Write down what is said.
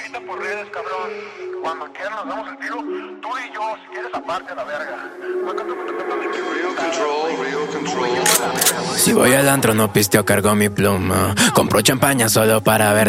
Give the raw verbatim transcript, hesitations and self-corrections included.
invita por redes, cabrón. Cuando quieras nos damos el tiro. Tú y yo, si quieres aparte a la verga. Real control, real control. Si voy al antro no pisteo, cargo mi pluma. Compro champaña solo para ver